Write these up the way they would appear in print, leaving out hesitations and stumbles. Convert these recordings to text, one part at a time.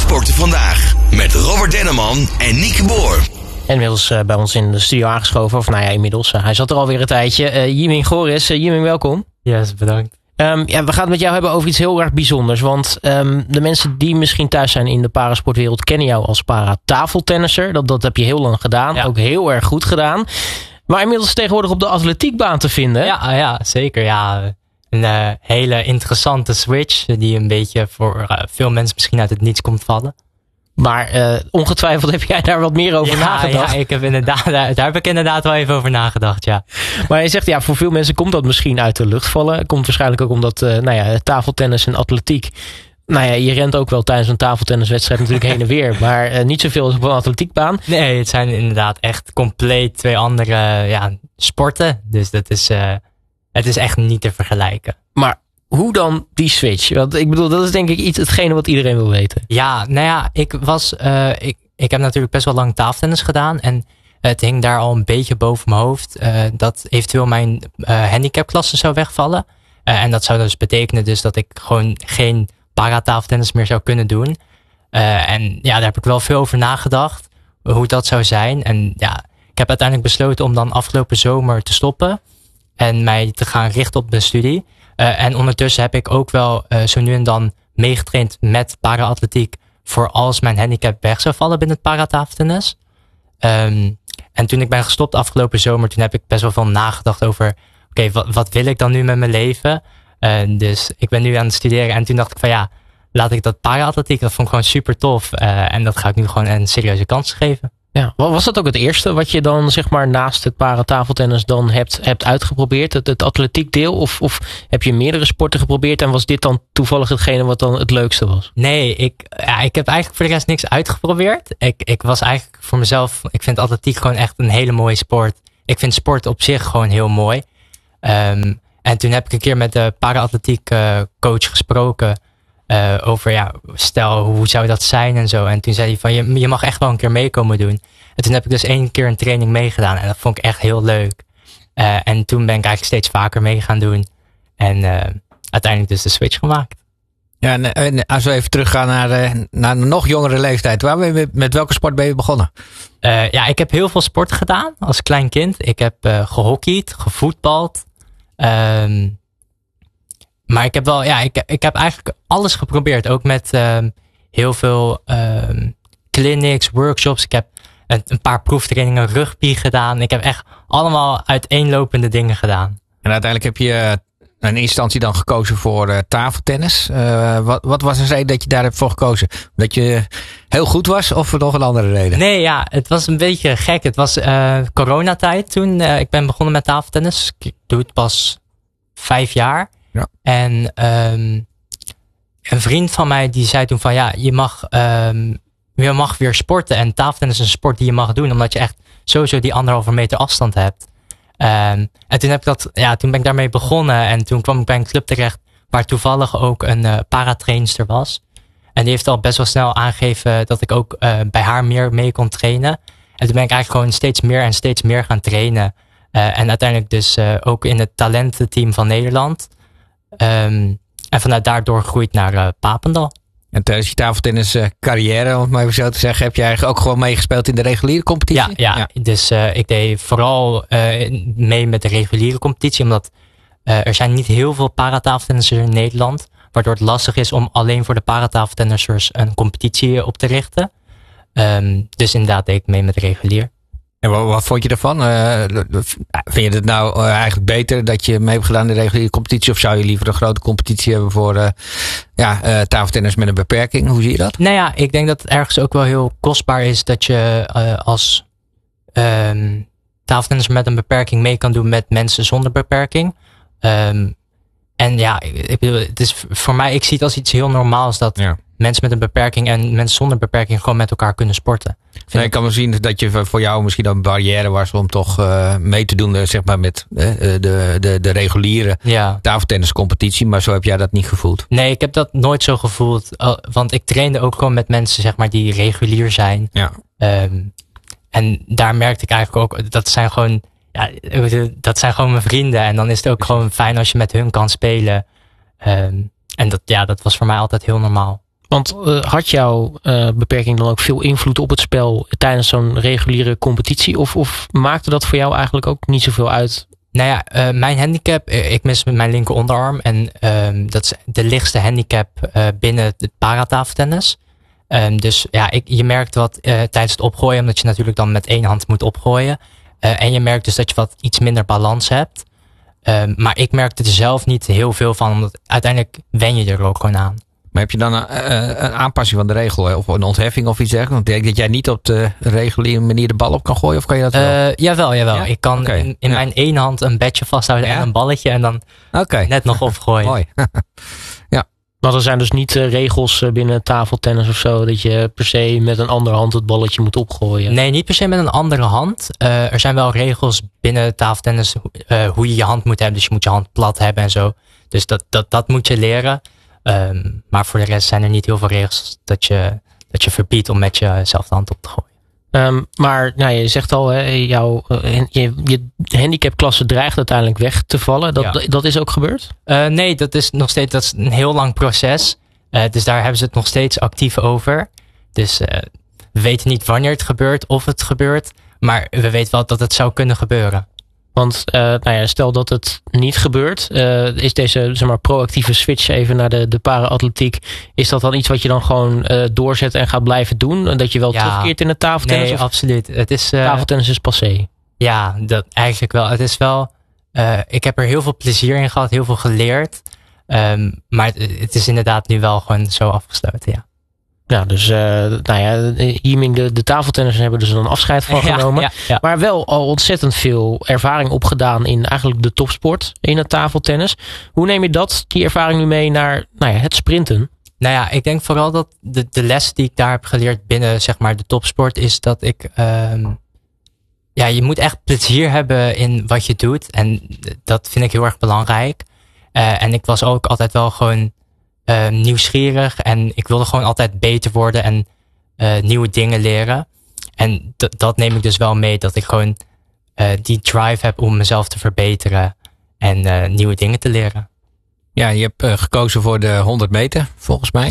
Sporten vandaag met Robert Denneman en Nieke Boer. En inmiddels bij ons in de studio aangeschoven. Of nou ja, inmiddels. Hij zat er alweer een tijdje. Yiming Goris. Yiming, welkom. Yes, bedankt. We gaan het met jou hebben over iets heel erg bijzonders. Want de mensen die misschien thuis zijn in de parasportwereld kennen jou als para-tafeltennisser. Dat heb je heel lang gedaan. Ja. Ook heel erg goed gedaan. Maar inmiddels tegenwoordig op de atletiekbaan te vinden. Ja, zeker. Ja. Een hele interessante switch. Die een beetje voor veel mensen misschien uit het niets komt vallen. Maar ongetwijfeld heb jij daar wat meer over nagedacht. Ja, daar heb ik inderdaad wel even over nagedacht, ja. Maar je zegt, voor veel mensen komt dat misschien uit de lucht vallen. Komt waarschijnlijk ook omdat tafeltennis en atletiek. Je rent ook wel tijdens een tafeltenniswedstrijd natuurlijk heen en weer. Maar niet zoveel als op een atletiekbaan. Nee, het zijn inderdaad echt compleet twee andere sporten. Dus het is echt niet te vergelijken. Maar hoe dan die switch? Want ik bedoel, dat is denk ik hetgene wat iedereen wil weten. Ja, ik heb natuurlijk best wel lang tafeltennis gedaan. En het hing daar al een beetje boven mijn hoofd. Dat eventueel mijn handicapklasse zou wegvallen. En dat zou dus betekenen dus dat ik gewoon geen paratafeltennis meer zou kunnen doen. En daar heb ik wel veel over nagedacht. Hoe dat zou zijn. En ik heb uiteindelijk besloten om dan afgelopen zomer te stoppen. En mij te gaan richten op mijn studie. En ondertussen heb ik ook wel zo nu en dan meegetraind met para-atletiek. Voor als mijn handicap weg zou vallen binnen het paratafeltennis. En toen ik ben gestopt afgelopen zomer. Toen heb ik best wel veel nagedacht over. Oké, wat wil ik dan nu met mijn leven? Dus ik ben nu aan het studeren. En toen dacht ik van laat ik dat para-atletiek. Dat vond ik gewoon super tof. En dat ga ik nu gewoon een serieuze kans geven. Ja, was dat ook het eerste wat je dan zeg maar naast het paratafeltennis dan hebt uitgeprobeerd? Het atletiekdeel? Of heb je meerdere sporten geprobeerd en was dit dan toevallig hetgene wat dan het leukste was? Nee, ik heb eigenlijk voor de rest niks uitgeprobeerd. Ik was eigenlijk voor mezelf, ik vind atletiek gewoon echt een hele mooie sport. Ik vind sport op zich gewoon heel mooi. En toen heb ik een keer met de para-atletiek coach gesproken. Over stel hoe zou dat zijn en zo. En toen zei hij van je mag echt wel een keer meekomen doen. En toen heb ik dus 1 keer een training meegedaan. En dat vond ik echt heel leuk. En toen ben ik eigenlijk steeds vaker mee gaan doen. En uiteindelijk dus de switch gemaakt. Ja, en als we even teruggaan naar een nog jongere leeftijd. Met welke sport ben je begonnen? Ik heb heel veel sport gedaan als klein kind. Ik heb gehockeyd, gevoetbald. Maar ik heb wel, ik heb eigenlijk alles geprobeerd. Ook met heel veel clinics, workshops. Ik heb een paar proeftrainingen rugby gedaan. Ik heb echt allemaal uiteenlopende dingen gedaan. En uiteindelijk heb je in eerste instantie dan gekozen voor tafeltennis. Wat was de reden dat je daar hebt voor gekozen? Dat je heel goed was of voor nog een andere reden? Nee, het was een beetje gek. Het was coronatijd toen. Ik ben begonnen met tafeltennis. Ik doe het pas 5 jaar. Ja. En een vriend van mij die zei toen van je mag weer sporten. En tafeltennis is een sport die je mag doen. Omdat je echt sowieso die 1,5 meter afstand hebt. En toen toen ben ik daarmee begonnen. En toen kwam ik bij een club terecht waar toevallig ook een paratrainster was. En die heeft al best wel snel aangegeven dat ik ook bij haar meer mee kon trainen. En toen ben ik eigenlijk gewoon steeds meer gaan trainen. En uiteindelijk dus ook in het talententeam van Nederland. En vanuit daardoor gegroeid naar Papendal. En tijdens je tafeltennis carrière, om het maar even zo te zeggen, heb je eigenlijk ook gewoon meegespeeld in de reguliere competitie? Ja. Dus ik deed vooral mee met de reguliere competitie. Omdat er zijn niet heel veel paratafeltennissers in Nederland. Waardoor het lastig is om alleen voor de paratafeltennissers een competitie op te richten. Dus inderdaad deed ik mee met regulier. En wat vond je ervan? Vind je het nou eigenlijk beter dat je mee hebt gedaan in de reguliere competitie? Of zou je liever een grote competitie hebben voor tafeltennis met een beperking? Hoe zie je dat? Ik denk dat het ergens ook wel heel kostbaar is dat je als tafeltennisser met een beperking mee kan doen met mensen zonder beperking. Ik bedoel, het is voor mij, ik zie het als iets heel normaals dat mensen met een beperking en mensen zonder beperking gewoon met elkaar kunnen sporten. Ik kan wel zien dat je voor jou misschien een barrière was om toch mee te doen zeg maar met de reguliere tafeltenniscompetitie. Maar zo heb jij dat niet gevoeld? Nee, ik heb dat nooit zo gevoeld. Want ik trainde ook gewoon met mensen zeg maar die regulier zijn. Ja. En daar merkte ik eigenlijk ook, dat zijn gewoon mijn vrienden. En dan is het ook gewoon fijn als je met hun kan spelen. En dat was voor mij altijd heel normaal. Want had jouw beperking dan ook veel invloed op het spel tijdens zo'n reguliere competitie? Of maakte dat voor jou eigenlijk ook niet zoveel uit? Nou ja, mijn handicap, ik mis mijn linker onderarm. En dat is de lichtste handicap binnen het paratafeltennis. Dus ja, je merkt wat tijdens het opgooien, omdat je natuurlijk dan met 1 hand moet opgooien. En je merkt dus dat je wat iets minder balans hebt. Maar ik merkte er zelf niet heel veel van, omdat uiteindelijk wen je er ook gewoon aan. Maar heb je dan een aanpassing van de regel of een ontheffing of iets dergelijks? Want ik denk dat jij niet op de reguliere manier de bal op kan gooien, of kan je dat wel? Jawel. Ja? Ik kan in mijn 1 hand een bedje vasthouden en een balletje en dan net nog opgooien. Mooi. Maar er zijn dus niet regels binnen tafeltennis of zo, dat je per se met een andere hand het balletje moet opgooien? Nee, niet per se met een andere hand. Er zijn wel regels binnen tafeltennis hoe je je hand moet hebben. Dus je moet je hand plat hebben en zo. Dus dat moet je leren. Maar voor de rest zijn er niet heel veel regels dat je verbiedt om met jezelf de hand op te gooien. Maar nou, je zegt al, hè, je handicapklasse dreigt uiteindelijk weg te vallen. Dat is ook gebeurd? Nee, dat is nog steeds een heel lang proces. Dus daar hebben ze het nog steeds actief over. Dus we weten niet wanneer het gebeurt of het gebeurt. Maar we weten wel dat het zou kunnen gebeuren. Want stel dat het niet gebeurt, is deze proactieve switch even naar de para-atletiek, is dat dan iets wat je dan gewoon doorzet en gaat blijven doen? En dat je wel terugkeert in het tafeltennis? Nee, absoluut. Het is, tafeltennis is passé. Ja, dat eigenlijk wel. Het is wel, ik heb er heel veel plezier in gehad, heel veel geleerd. Maar het is inderdaad nu wel gewoon zo afgesloten, ja. Ja, dus Yiming, de tafeltennissers hebben dus een afscheid van genomen. Ja. Maar wel al ontzettend veel ervaring opgedaan in eigenlijk de topsport in het tafeltennis. Hoe neem je die ervaring nu mee naar het sprinten? Nou ja, ik denk vooral dat de les die ik daar heb geleerd binnen zeg maar de topsport is dat ik... je moet echt plezier hebben in wat je doet. En dat vind ik heel erg belangrijk. En ik was ook altijd wel gewoon... nieuwsgierig en ik wilde gewoon altijd beter worden en nieuwe dingen leren. En dat neem ik dus wel mee, dat ik gewoon die drive heb om mezelf te verbeteren en nieuwe dingen te leren. Ja, je hebt gekozen voor de 100 meter, volgens mij.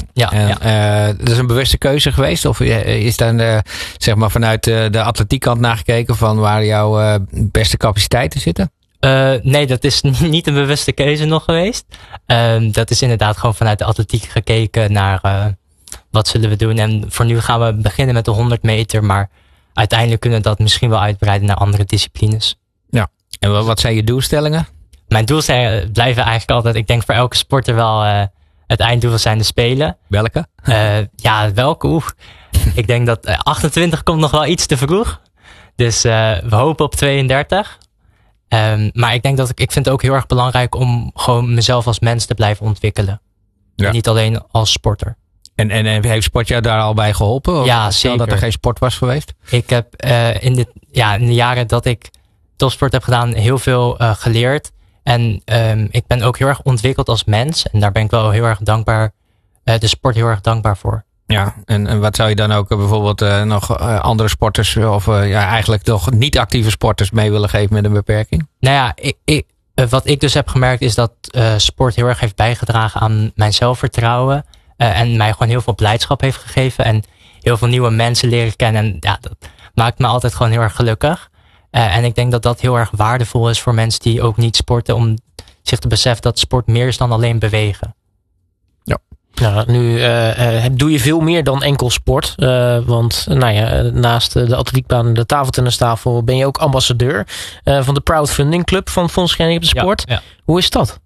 Dat is een bewuste keuze geweest? Of is daar zeg maar vanuit de atletiekkant nagekeken van waar jouw beste capaciteiten zitten? Nee, dat is niet een bewuste keuze nog geweest. Dat is inderdaad gewoon vanuit de atletiek gekeken naar wat zullen we doen. En voor nu gaan we beginnen met de 100 meter. Maar uiteindelijk kunnen we dat misschien wel uitbreiden naar andere disciplines. Ja. En wat zijn je doelstellingen? Mijn doelstellingen blijven eigenlijk altijd, ik denk voor elke sporter wel het einddoel zijn de Spelen. Welke? Welke? Ik denk dat 28 komt nog wel iets te vroeg. Dus we hopen op 32. Maar ik denk dat ik vind het ook heel erg belangrijk om gewoon mezelf als mens te blijven ontwikkelen. Ja. Niet alleen als sporter. En heeft sport jou daar al bij geholpen? Ja, zeker. Dat er geen sport was geweest? Ik heb in de jaren dat ik topsport heb gedaan heel veel geleerd. En ik ben ook heel erg ontwikkeld als mens. En daar ben ik wel heel erg dankbaar, de sport heel erg dankbaar voor. Ja, en wat zou je dan ook bijvoorbeeld nog andere sporters of eigenlijk toch niet actieve sporters mee willen geven met een beperking? Nou ja, wat ik dus heb gemerkt is dat sport heel erg heeft bijgedragen aan mijn zelfvertrouwen. En mij gewoon heel veel blijdschap heeft gegeven. En heel veel nieuwe mensen leren kennen. En ja, dat maakt me altijd gewoon heel erg gelukkig. En ik denk dat dat heel erg waardevol is voor mensen die ook niet sporten. Om zich te beseffen dat sport meer is dan alleen bewegen. Ja. Nou, nu doe je veel meer dan enkel sport. Want naast de atletiekbaan en de tafeltennistafel ben je ook ambassadeur van de Crowdfunding Club van Fonds Gehandicaptensport. Ja. Hoe is dat?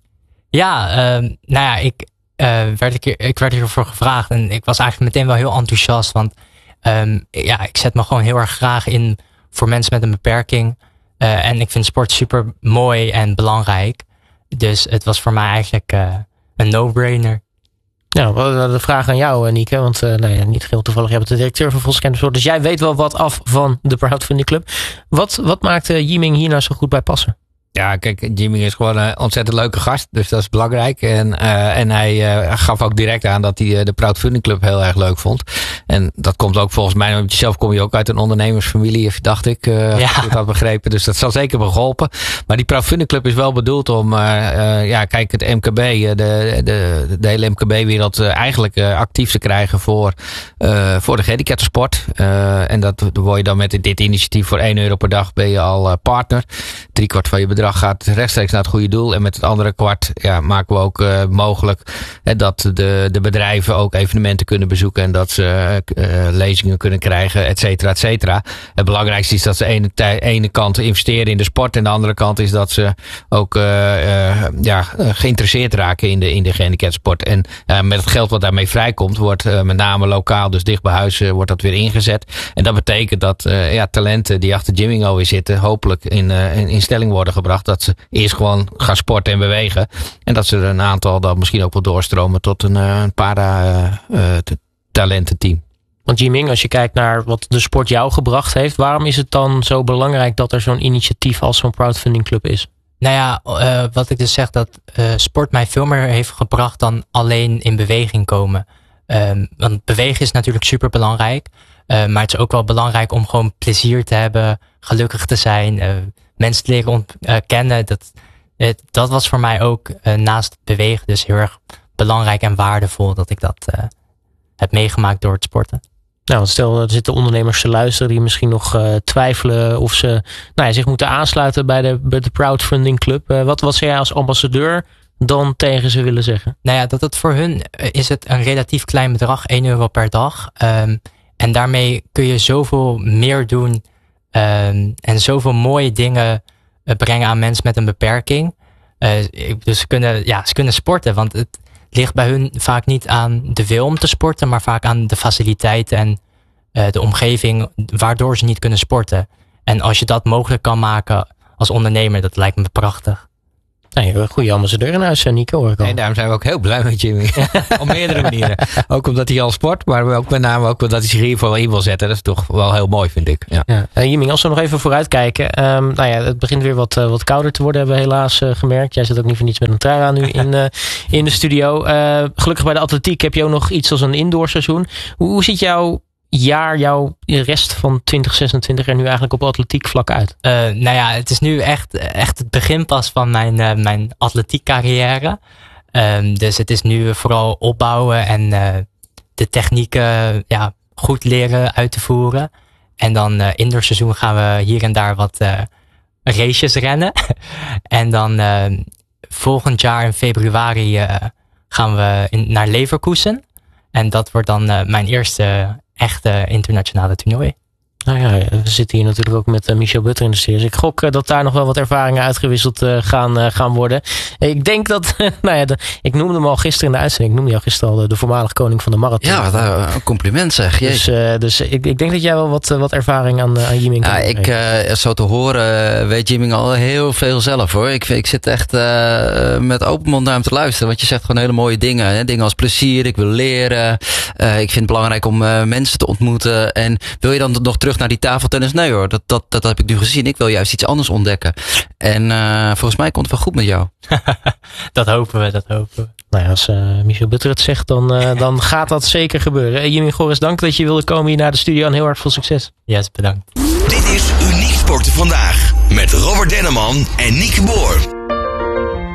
Ik werd hiervoor gevraagd en ik was eigenlijk meteen wel heel enthousiast. Want ik zet me gewoon heel erg graag in voor mensen met een beperking. En ik vind sport super mooi en belangrijk. Dus het was voor mij eigenlijk een no-brainer. Nou, de vraag aan jou, Nieke. Want niet heel toevallig, jij bent de directeur van Fonds Gehandicaptensport. Dus jij weet wel wat af van de Crowdfunding Club. Wat maakt Yiming hier nou zo goed bij passen? Ja, kijk, Yiming is gewoon een ontzettend leuke gast. Dus dat is belangrijk. En hij gaf ook direct aan dat hij de Crowdfunding Club heel erg leuk vond. En dat komt ook volgens mij, want zelf kom je ook uit een ondernemersfamilie, dacht ik. Als ik het had begrepen. Dus dat zal zeker wel geholpen. Maar die crowdfunding club is wel bedoeld om, kijk, het MKB, de hele MKB-wereld eigenlijk actief te krijgen voor de gehandicaptensport. En dat word je dan met dit initiatief voor €1 per dag ben je al partner. 3/4 van je bedrag gaat rechtstreeks naar het goede doel. En met het andere kwart maken we ook mogelijk dat de bedrijven ook evenementen kunnen bezoeken. En dat ze lezingen kunnen krijgen, et cetera, et cetera. Het belangrijkste is dat ze aan de ene kant investeren in de sport. En de andere kant is dat ze ook geïnteresseerd raken in de gehandicaptensport. En met het geld wat daarmee vrijkomt, wordt met name lokaal, dus dicht bij huis, wordt dat weer ingezet. En dat betekent dat talenten die achter Jimingo weer zitten, hopelijk in stelling worden gebracht dat ze eerst gewoon gaan sporten en bewegen. En dat ze er een aantal dan misschien ook wel doorstromen tot een para-talententeam. Want Jiming, als je kijkt naar wat de sport jou gebracht heeft, waarom is het dan zo belangrijk dat er zo'n initiatief als zo'n crowdfunding club is? Nou ja, wat ik dus zeg, dat sport mij veel meer heeft gebracht dan alleen in beweging komen. Want bewegen is natuurlijk super belangrijk. Maar het is ook wel belangrijk om gewoon plezier te hebben, gelukkig te zijn, mensen te leren kennen. Dat was voor mij ook naast bewegen dus heel erg belangrijk en waardevol dat ik dat heb meegemaakt door het sporten. Nou, stel, er zitten ondernemers te luisteren die misschien nog twijfelen of ze zich moeten aansluiten bij de crowdfunding club. Wat zou jij als ambassadeur dan tegen ze willen zeggen? Nou ja, dat het voor hun is het een relatief klein bedrag, €1 per dag. En daarmee kun je zoveel meer doen en zoveel mooie dingen brengen aan mensen met een beperking. Dus ze kunnen sporten, want het ligt bij hun vaak niet aan de wil om te sporten, maar vaak aan de faciliteiten en de omgeving waardoor ze niet kunnen sporten. En als je dat mogelijk kan maken als ondernemer, dat lijkt me prachtig. Nee, een goede ambassadeur in huis, Nico, hoor ik al. En daarom zijn we ook heel blij met Jimmy. Op meerdere manieren. Ook omdat hij al sport, maar ook met name ook omdat hij zich hiervoor wel in wil zetten. Dat is toch wel heel mooi, vind ik. Ja. Jimmy, als we nog even vooruit kijken. Het begint weer wat kouder te worden, hebben we helaas gemerkt. Jij zit ook niet voor niets met een trui aan nu in de studio. Gelukkig bij de atletiek heb je ook nog iets als een indoorseizoen. Hoe ziet jouw rest van 2026 er nu eigenlijk op atletiek vlak uit? Het is nu echt het begin pas van mijn atletiek carrière. Dus het is nu vooral opbouwen en de technieken goed leren uit te voeren. En dan indoorseizoen gaan we hier en daar wat races rennen. En dan volgend jaar in februari gaan we naar Leverkusen. En dat wordt dan mijn eerste echte internationale toernooi. Nou ja, we zitten hier natuurlijk ook met Michel Butter in de studio. Dus ik gok dat daar nog wel wat ervaringen uitgewisseld gaan worden. Ik denk dat, ik noemde hem al gisteren in de uitzending. Ik noemde jou gisteren al de voormalig koning van de marathon. Ja, een compliment zeg. Dus ik denk dat jij wel wat ervaring aan Jiming hebt. Zo te horen weet Jiming al heel veel zelf hoor. Ik zit echt met open mond naar hem te luisteren. Want je zegt gewoon hele mooie dingen. Hè? Dingen als plezier, ik wil leren. Ik vind het belangrijk om mensen te ontmoeten. En wil je dan nog terug naar die tafeltennis? Nee hoor, dat heb ik nu gezien. Ik wil juist iets anders ontdekken. En volgens mij komt het wel goed met jou. Dat hopen we. Nou ja, als Michel Butter het zegt, dan gaat dat zeker gebeuren. Jimmy Goris, dank dat je wilde komen hier naar de studio en heel erg veel succes. Yes, bedankt. Dit is Uniek Sporten Vandaag met Robert Denneman en Nieke Boer.